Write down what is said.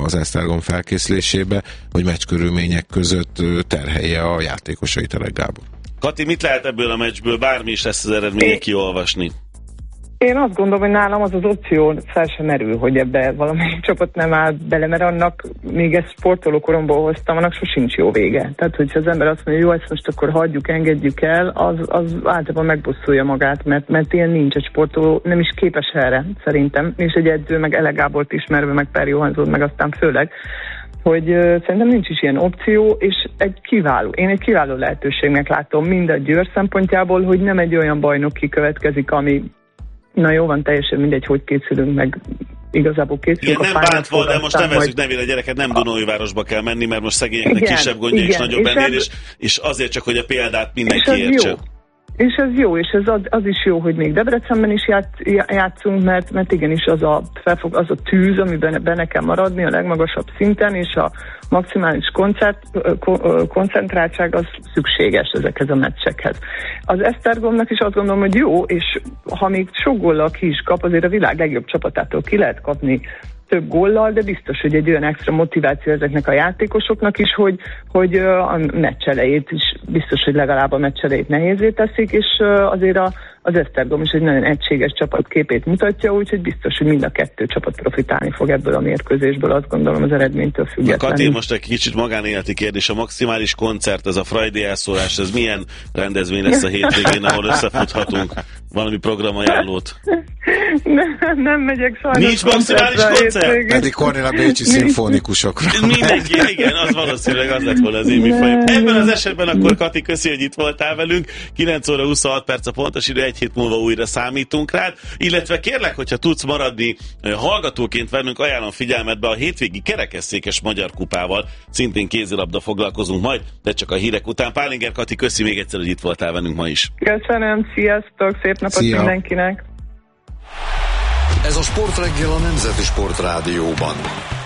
az Esztergom felkészülésébe, hogy meccskörülmények között terhelje a játékosait Elek Gábor. Kati, mit lehet ebből a meccsből, bármi is lesz az eredménye, kiolvasni? Én azt gondolom, hogy nálam az opció fel sem merül, hogy ebbe valamelyik csapat nem áll bele, mert annak, még ezt sportoló koromból hoztam, annak sosincs jó vége. Tehát, hogyha az ember azt mondja, jó, ezt most akkor hagyjuk, engedjük el, az általában megbosszulja magát, mert ilyen nincs, egy sportoló nem is képes erre, szerintem, és egy edző, meg Elek Gábort ismerve, meg Per Johannsson, meg aztán főleg, hogy szerintem nincs is ilyen opció, és én egy kiváló lehetőségnek látom mind a Győr szempontjából, hogy nem egy olyan bajnok kikövetkezik, ami na jó, van, teljesen mindegy, hogy készülünk, meg igazából készülünk. Igen, nem bántva, de most nevezzük nevére gyereket, nem Dunaújvárosba kell menni, mert most szegényeknek kisebb gondja és nagyobb ennél, és azért csak, hogy a példát mindenki értse. És ez jó, és az is jó, hogy még Debrecenben is játszunk, mert igenis az a tűz, amiben benne kell maradni a legmagasabb szinten, és a maximális koncentráltság az szükséges ezekhez a meccsekhez. Az Esztergomnak is azt gondolom, hogy jó, és ha még sok góllal ki is kap, azért a világ legjobb csapatától ki lehet kapni több góllal, de biztos, hogy egy olyan extra motiváció ezeknek a játékosoknak is, hogy a meccs elejét is biztos, hogy legalább a meccs elejét nehézé teszik, és azért az Esztergom is egy nagyon egységes csapat képét mutatja, úgyhogy biztos, hogy mind a kettő csapat profitálni fog ebből a mérkőzésből, azt gondolom az eredménytől függetlenül. Kati, most egy kicsit magánéleti kérdés, a maximális koncert, ez a Friday elszólás, ez milyen rendezvény lesz a hétvégén, ahol összefuthatunk? Valami programajánlót? Nem megyek sajnos. Nincs maximális koncert? Pedig Kornél bécsi szimfonikusokra. Mindenki, igen, az valószínűleg az lett volna az én műfajom. Ebben az esetben akkor Kati, köszi, hogy itt voltál velünk. 9 óra 26 perc a pontos idő, egy hét múlva újra számítunk rád. Illetve kérlek, hogyha tudsz maradni hallgatóként velünk, ajánlom figyelmetbe a hétvégi kerekesszékes Magyar Kupával. Szintén kézilabda foglalkozunk majd, de csak a hírek után. Pálinger Kati, köszi még egyszer, hogy itt voltál velünk ma is. Köszönöm, sziasztok, szép napot mindenkinek! Ez a Sportreggel a Nemzeti Sportrádióban.